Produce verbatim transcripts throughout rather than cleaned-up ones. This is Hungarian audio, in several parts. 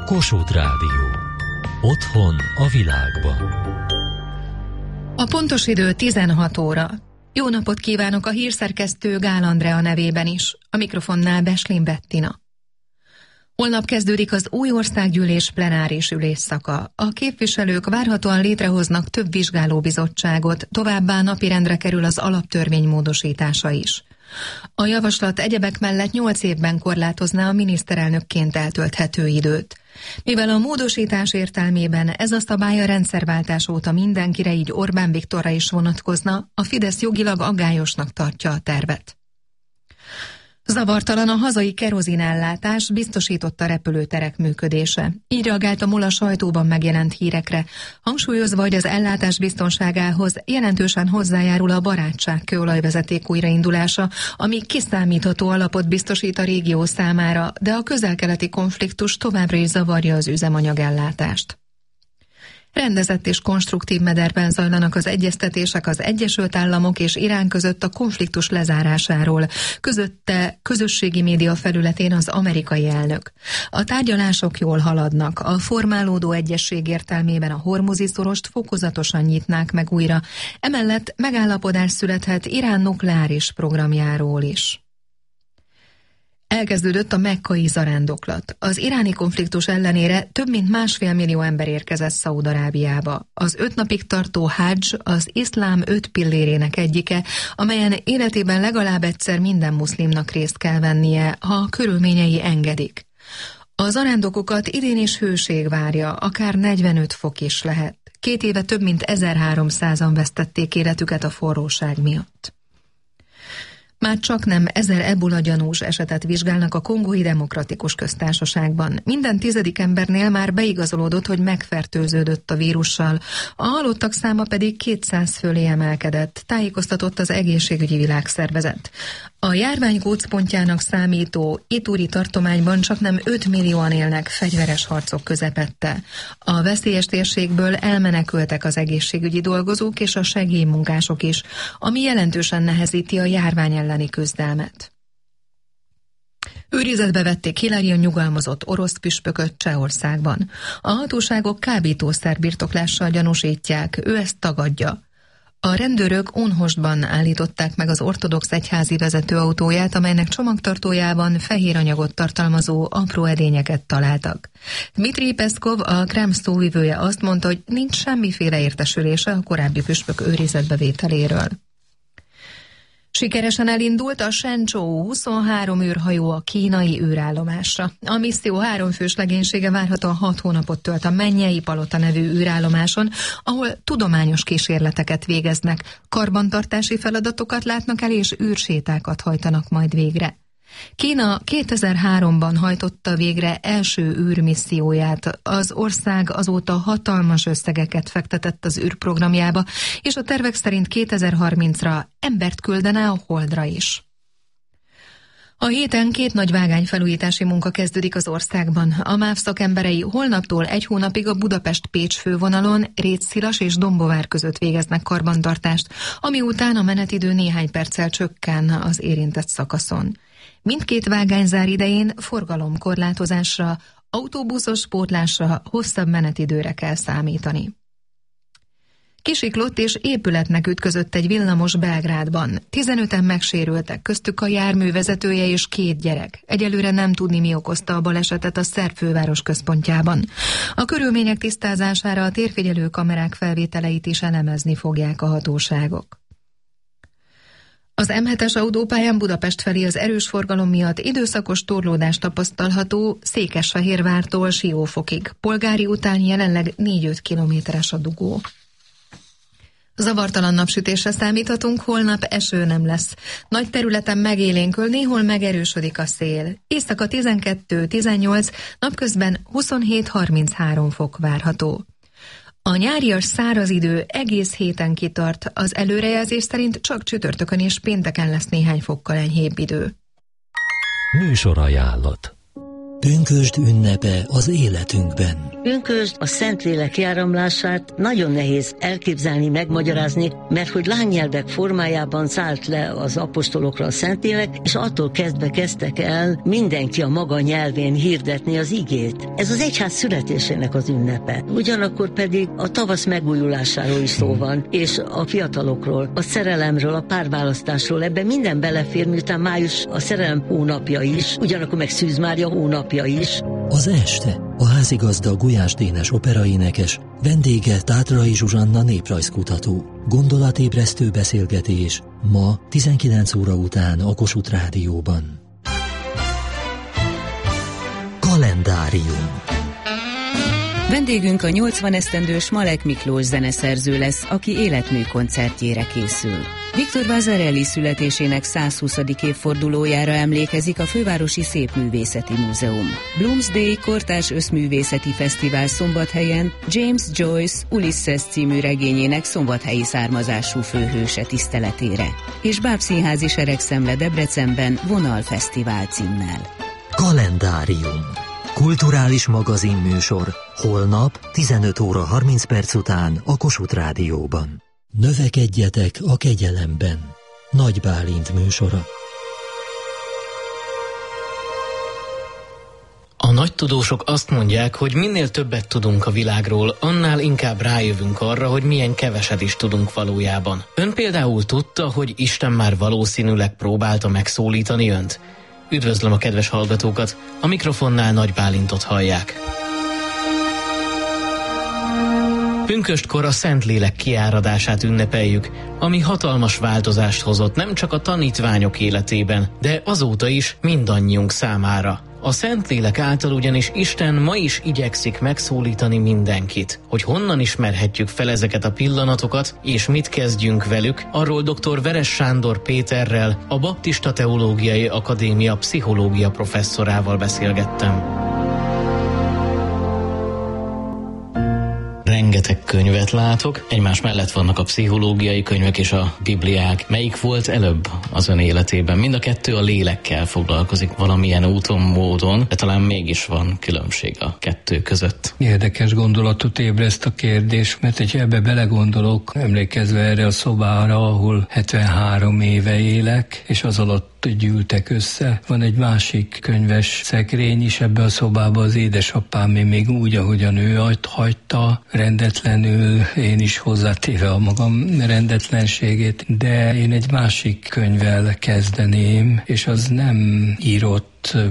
Kossuth Rádió. Otthon a világban. A pontos idő tizenhat óra. Jó napot kívánok a hírszerkesztő Gál Andrea nevében is. A mikrofonnál Beslin Bettina. Holnap kezdődik az új országgyűlés plenáris ülésszaka. A képviselők várhatóan létrehoznak több vizsgálóbizottságot, továbbá napirendre kerül az alaptörvény módosítása is. A javaslat egyebek mellett nyolc évben korlátozná a miniszterelnökként eltölthető időt. Mivel a módosítás értelmében ez a szabály a rendszerváltás óta mindenkire, így Orbán Viktorra is vonatkozna, a Fidesz jogilag aggályosnak tartja a tervet. Zavartalan a hazai kerozinellátás, biztosította repülőterek működése. Így reagált a MOL a sajtóban megjelent hírekre, hangsúlyozva, hogy az ellátás biztonságához jelentősen hozzájárul a Barátság kőolajvezeték újraindulása, ami kiszámítható alapot biztosít a régió számára, de a közel-keleti konfliktus továbbra is zavarja az üzemanyagellátást. Rendezett és konstruktív mederben zajlanak az egyeztetések az Egyesült Államok és Irán között a konfliktus lezárásáról, közötte közösségi média felületén az amerikai elnök. A tárgyalások jól haladnak, a formálódó egyesség értelmében a hormuzi szorost fokozatosan nyitnák meg újra, emellett megállapodás születhet Irán nukleáris programjáról is. Elkezdődött a mekkai zarándoklat. Az iráni konfliktus ellenére több mint másfél millió ember érkezett Szaúd-Arábiába. Az öt napig tartó hadzs az iszlám öt pillérének egyike, amelyen életében legalább egyszer minden muszlimnak részt kell vennie, ha a körülményei engedik. A zarándokokat idén is hőség várja, akár negyvenöt fok is lehet. Két éve több mint ezerháromszázan vesztették életüket a forróság miatt. Már csak nem ezer ebola gyanús esetet vizsgálnak a Kongói Demokratikus Köztársaságban. Minden tizedik embernél már beigazolódott, hogy megfertőződött a vírussal, a halottak száma pedig kétszáz fölé emelkedett, tájékoztatott az Egészségügyi Világszervezet. A járvány gócpontjának számító Ituri tartományban csaknem öt millióan élnek fegyveres harcok közepette. A veszélyes térségből elmenekültek az egészségügyi dolgozók és a segélymunkások is, ami jelentősen nehezíti a járvány elleni küzdelmet. Őrizetbe vették Hilaria nyugalmazott orosz püspököt Csehországban. A hatóságok kábítószer birtoklással gyanúsítják, ő ezt tagadja. A rendőrök Ónhostban állították meg az ortodox egyházi vezetőautóját, amelynek csomagtartójában fehér anyagot tartalmazó apró edényeket találtak. Dmitri Peszkov, a Kreml szóvivője azt mondta, hogy nincs semmiféle értesülése a korábbi püspök őrizetbevételéről. Sikeresen elindult a Shenzhou huszonhárom űrhajó a kínai űrállomásra. A misszió háromfős legénysége várhatóan hat hónapot tölt a Mennyei Palota nevű űrállomáson, ahol tudományos kísérleteket végeznek, karbantartási feladatokat látnak el és űrsétákat hajtanak majd végre. Kína kétezer-háromban hajtotta végre első űrmisszióját, az ország azóta hatalmas összegeket fektetett az űrprogramjába, és a tervek szerint kétezer-harmincra embert küldene a Holdra is. A héten két nagy vágányfelújítási munka kezdődik az országban. A MÁV szakemberei holnaptól egy hónapig a Budapest-Pécs fővonalon Rétszilas és Dombovár között végeznek karbantartást, ami után a menetidő néhány perccel csökken az érintett szakaszon. Mindkét vágányzár idején forgalomkorlátozásra, autóbuszos pótlásra, hosszabb menetidőre kell számítani. Kisiklott és épületnek ütközött egy villamos Belgrádban. tizenöten megsérültek, köztük a jármű vezetője és két gyerek. Egyelőre nem tudni, mi okozta a balesetet a szerb főváros központjában. A körülmények tisztázására a térfigyelő kamerák felvételeit is elemezni fogják a hatóságok. Az M hetes autópályán Budapest felé az erős forgalom miatt időszakos torlódás tapasztalható Székesfehérvártól Siófokig. Polgári után jelenleg négy-öt kilométeres a dugó. Zavartalan napsütésre számíthatunk, holnap eső nem lesz. Nagy területen megélénkül, néhol megerősödik a szél. Éjszaka tizenkettő-tizennyolc, napközben huszonhét-harminchárom fok várható. A nyárias száraz idő egész héten kitart, az előrejelzés szerint csak csütörtökön és pénteken lesz néhány fokkal enyhébb idő. Műsorajánlat. Pünkösd ünnepe az életünkben. Pünkösd a Szentlélek járamlását nagyon nehéz elképzelni, megmagyarázni, mert hogy lánynyelvek formájában szállt le az apostolokra a Szentlélek, és attól kezdve kezdtek el mindenki a maga nyelvén hirdetni az igét. Ez az egyház születésének az ünnepe. Ugyanakkor pedig a tavasz megújulásáról is szó van, és a fiatalokról, a szerelemről, a párválasztásról, ebben minden belefér, miután május a szerelem hónapja is, ugyanakkor meg Szűz Mária hónapja is. Az este a házigazda Gulyás Dénes operaénekes, vendége Tátrai Zsuzsanna néprajzkutató. Gondolatébresztő beszélgetés ma tizenkilenc óra után a Kossuth Rádióban. Kalendárium. Vendégünk a nyolcvan esztendős Malek Miklós zeneszerző lesz, aki életmű koncertjére készül. Viktor Vasarely születésének százhuszadik évfordulójára emlékezik a Fővárosi Szépművészeti Múzeum. Bloomsday kortárs összművészeti fesztivál Szombathelyen James Joyce Ulysses című regényének szombathelyi származású főhőse tiszteletére, és Bábszínházi Seregszemle Debrecenben Vonalfesztivál címmel. Kalendárium. Kulturális magazinműsor holnap tizenöt óra harminc perc után a Kossuth Rádióban. Növekedjetek a kegyelemben. Nagy Bálint műsora. A nagy tudósok azt mondják, hogy minél többet tudunk a világról, annál inkább rájövünk arra, hogy milyen keveset is tudunk valójában. Ön például tudta, hogy Isten már valószínűleg próbálta megszólítani önt? Üdvözlöm a kedves hallgatókat, a mikrofonnál Nagy Bálintot hallják. Pünköstkor a Szentlélek kiáradását ünnepeljük, ami hatalmas változást hozott nem csak a tanítványok életében, de azóta is mindannyiunk számára. A Szentlélek által ugyanis Isten ma is igyekszik megszólítani mindenkit. Hogy honnan ismerhetjük fel ezeket a pillanatokat, és mit kezdjünk velük, arról dr. Veres Sándor Péterrel, a Baptista Teológiai Akadémia pszichológia professzorával beszélgettem. Rengeteg könyvet látok, egymás mellett vannak a pszichológiai könyvek és a bibliák. Melyik volt előbb az ön életében? Mind a kettő a lélekkel foglalkozik valamilyen úton, módon, de talán mégis van különbség a kettő között. Érdekes gondolatot ébreszt a kérdés, mert hogyha ebbe belegondolok, emlékezve erre a szobára, ahol hetvenhárom éve élek, és az alatt gyűltek össze. Van egy másik könyves szekrény is ebbe a szobába, az édesapám még úgy, ahogyan ő hagyta, rendetlenül, én is hozzátéve a magam rendetlenségét, de én egy másik könyvvel kezdeném, és az nem írott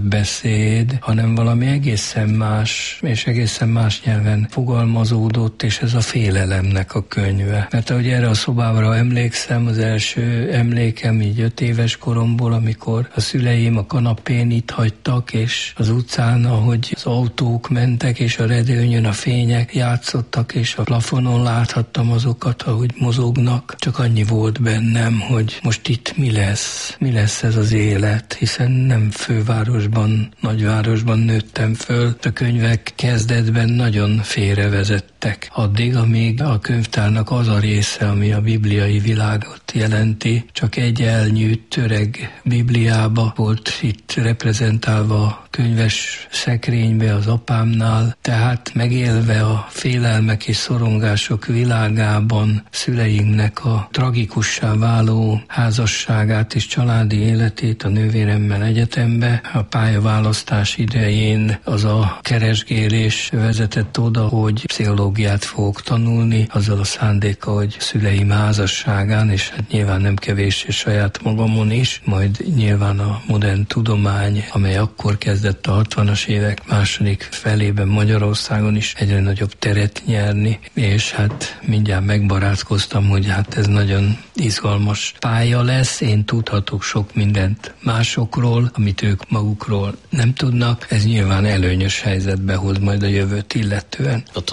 beszéd, hanem valami egészen más, és egészen más nyelven fogalmazódott, és ez a félelemnek a könyve. Mert ahogy erre a szobára emlékszem, az első emlékem így öt éves koromból, amikor a szüleim a kanapén itt hagytak, és az utcán, ahogy az autók mentek, és a redőnyön a fények játszottak, és a plafonon láthattam azokat, ahogy mozognak. Csak annyi volt bennem, hogy most itt mi lesz? Mi lesz ez az élet? Hiszen nem fővárosban, nagyvárosban nőttem föl. A könyvek kezdetben nagyon félrevezettek. Addig, amíg a könyvtárnak az a része, ami a bibliai világot jelenti, csak egy elnyűjt öreg Bibliába volt itt reprezentálva könyves szekrénybe az apámnál, tehát megélve a félelmek és szorongások világában szüleimnek a tragikussá váló házasságát és családi életét a nővéremmel egyetembe. A pályaválasztás idején az a keresgélés vezetett oda, hogy pszichológiát fogok tanulni, azzal a szándéka, hogy szüleim házasságán, és hát nyilván nem kevés és saját magamon is, majd nyilván a modern tudomány, amely akkor kezdett a hatvanas évek második felében Magyarországon is egyre nagyobb teret nyerni, és hát mindjárt megbarátkoztam, hogy hát ez nagyon izgalmas pálya lesz, én tudhatok sok mindent másokról, amit ők magukról nem tudnak, ez nyilván előnyös helyzetbe hoz majd a jövőt illetően. A tudomány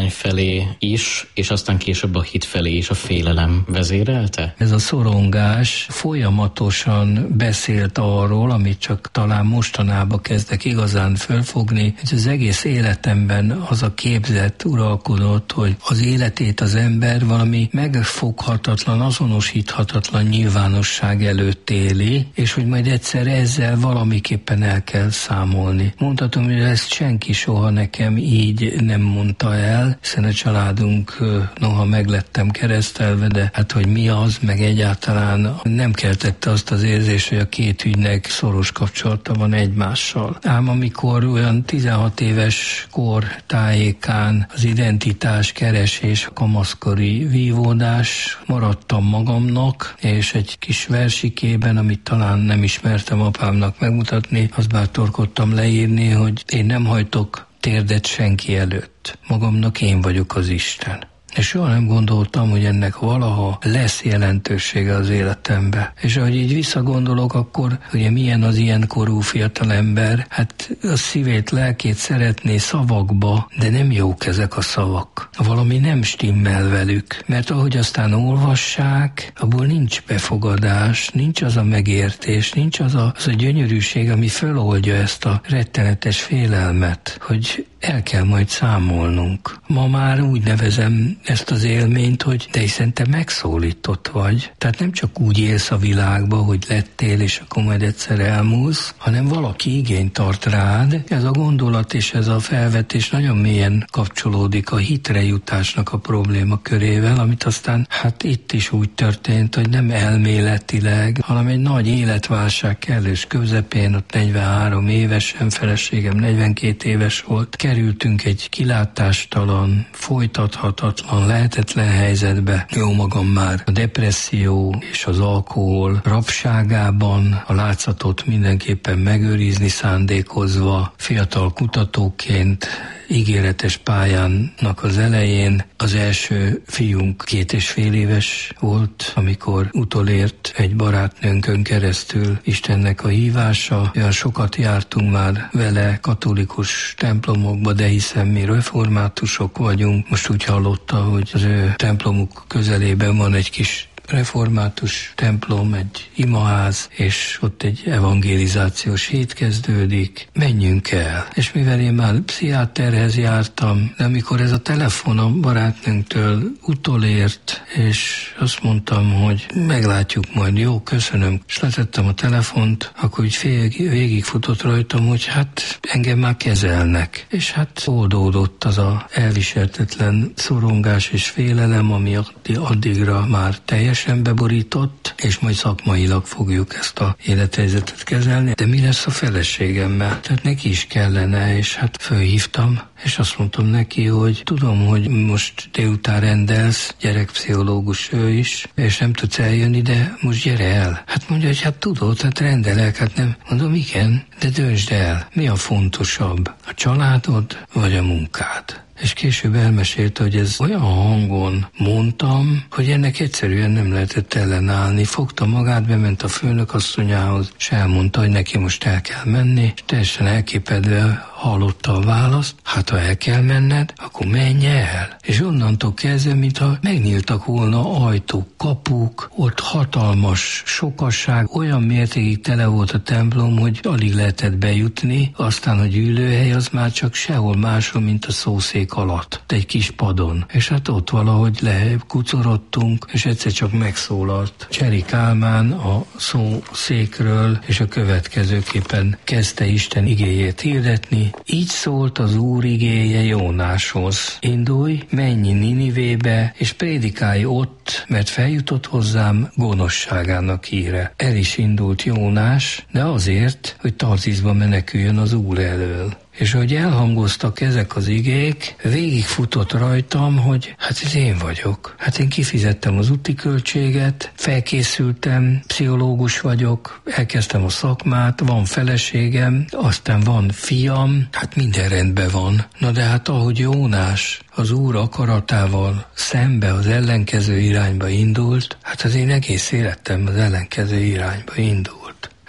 felé is, és aztán később a hit felé is a félelem vezérelte? Ez a szorongás folyamatosan beszélt arról, amit csak talán mostanában kezdek igazán fölfogni, hogy az egész életemben az a képzet uralkodott, hogy az életét az ember valami megfoghatatlan, azonosíthatatlan nyilvánosság előtt éli, és hogy majd egyszer ezzel valamiképpen el kell számolni. Mondhatom, hogy ezt senki soha nekem így nem mondta el, hiszen a családunk noha meglettem keresztelve, de hát hogy mi az, meg egyáltalán nem keltette azt az érzést, hogy a két ügynek szoros kapcsolata van egymással. Ám amikor olyan tizenhat éves kor tájékán az identitás keresés, a kamaszkori vívódás maradtam magamnak, és egy kis versikében, amit talán nem ismertem apámnak megmutatni, azt bátorkodtam leírni, hogy én nem hajtok térdet senki előtt. Magamnak én vagyok az Isten. És soha nem gondoltam, hogy ennek valaha lesz jelentősége az életembe. És ahogy így visszagondolok, akkor ugye milyen az ilyen korú fiatalember, hát a szívét, lelkét szeretné szavakba, de nem jók ezek a szavak. Valami nem stimmel velük, mert ahogy aztán olvassák, abból nincs befogadás, nincs az a megértés, nincs az a, az a gyönyörűség, ami föloldja ezt a rettenetes félelmet, hogy el kell majd számolnunk. Ma már úgy nevezem ezt az élményt, hogy de hiszen te megszólított vagy. Tehát nem csak úgy élsz a világba, hogy lettél, és akkor majd egyszer elmúlsz, hanem valaki igényt tart rád. Ez a gondolat és ez a felvetés nagyon mélyen kapcsolódik a hitre jutásnak a probléma körével, amit aztán hát itt is úgy történt, hogy nem elméletileg, hanem egy nagy életválság kellős közepén, ott negyvenhárom évesen, feleségem negyvenkét éves volt, kerültünk egy kilátástalan, folytathatatlan, lehetetlen helyzetbe. Jó magam már a depresszió és az alkohol rabságában, a látszatot mindenképpen megőrizni szándékozva, fiatal kutatóként, ígéretes pályának az elején. Az első fiunk két és fél éves volt, amikor utolért egy barátnőnkön keresztül Istennek a hívása. Olyan sokat jártunk már vele katolikus templomokba, de hiszen mi reformátusok vagyunk. Most úgy hallotta, hogy az ő templomuk közelében van egy kis református templom, egy imaház, és ott egy evangelizációs hét kezdődik, menjünk el. És mivel én már pszichiáterhez jártam, de amikor ez a telefon a barátnőnktől utolért, és azt mondtam, hogy meglátjuk majd, jó, köszönöm, és letettem a telefont, akkor úgy végigfutott rajtam, hogy hát engem már kezelnek. És hát oldódott az a elviselhetetlen szorongás és félelem, ami addigra már teljes beborított, és majd szakmailag fogjuk ezt a élethelyzetet kezelni. De mi lesz a feleségemmel? Tehát neki is kellene, és hát fölhívtam, és azt mondtam neki, hogy tudom, hogy most délután rendelsz, gyerekpszichológus ő is, és nem tudsz eljönni, de most gyere el. Hát mondja, hogy hát tudod, hát rendelek, hát nem. Mondom, igen, de döntsd el, mi a fontosabb, a családod vagy a munkád? És később elmesélte, hogy ez olyan hangon mondtam, hogy ennek egyszerűen nem lehetett ellenállni. Fogta magát, bement a főnök asszonyához, és elmondta, hogy neki most el kell menni, és teljesen elképedve hallotta a választ, hát ha el kell menned, akkor menj el. És onnantól kezdve, mintha megnyíltak volna ajtók, kapuk, ott hatalmas sokasság, olyan mértékig tele volt a templom, hogy alig lehetett bejutni, aztán, hogy ülőhely az már csak sehol máshol, mint a szószék alatt, egy kis padon. És hát ott valahogy lekucorodtunk, és egyszer csak megszólalt Cseri Kálmán a szószékről, és a következőképpen kezdte Isten igéjét hirdetni. Így szólt az Úr igéje Jónáshoz. Indulj, menj Ninivébe, és prédikálj ott, mert feljutott hozzám gonoszságának híre. El is indult Jónás, de azért, hogy Tarziszba meneküljön az Úr elől. És ahogy elhangoztak ezek az igék, végigfutott rajtam, hogy hát ez én vagyok. Hát én kifizettem az úti költséget, felkészültem, pszichológus vagyok, elkezdtem a szakmát, van feleségem, aztán van fiam, hát minden rendben van. Na de hát ahogy Jónás az Úr akaratával szembe az ellenkező irányba indult, hát az én egész életem az ellenkező irányba indult.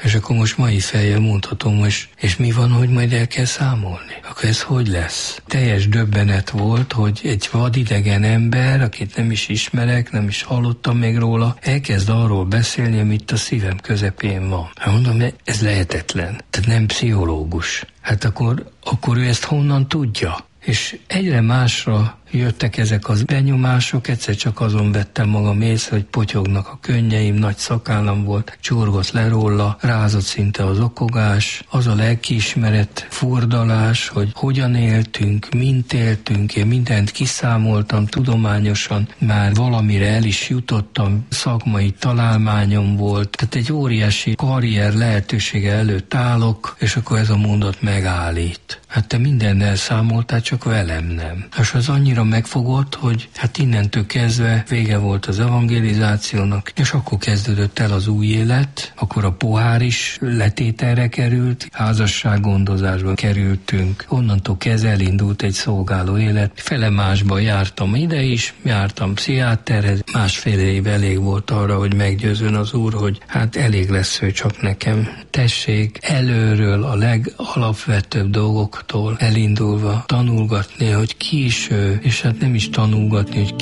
És akkor most mai fejjel mondhatom, és, és mi van, hogy majd el kell számolni? Akkor ez hogy lesz? Teljes döbbenet volt, hogy egy vadidegen ember, akit nem is ismerek, nem is hallottam még róla, elkezd arról beszélni, amit a szívem közepén van. Hát mondom, ez lehetetlen. Tehát nem pszichológus. Hát akkor, akkor ő ezt honnan tudja? És egyre másra jöttek ezek az benyomások, egyszer csak azon vettem magam észre, hogy potyognak a könnyeim, nagy szakállam volt, csorgott le róla, rázott szinte az okogás, az a lelkiismeret furdalás, hogy hogyan éltünk, mint éltünk, én mindent kiszámoltam tudományosan, már valamire el is jutottam, szakmai találmányom volt, tehát egy óriási karrier lehetősége előtt állok, és akkor ez a mondat megállít. Hát te mindennel számoltál, csak velem nem. És az annyira megfogott, hogy hát innentől kezdve vége volt az evangelizációnak, és akkor kezdődött el az új élet, akkor a pohár is letételre került, házassággondozásba kerültünk, onnantól kezdve elindult egy szolgáló élet, fele másba jártam ide is, jártam pszichiáterhez, másfél év elég volt arra, hogy meggyőzön az úr, hogy hát elég lesz ő csak nekem. Tessék előről a legalapvetőbb dolgoktól elindulva tanulgatni, hogy ki is ő, és hát nem is tanulgatni, hogy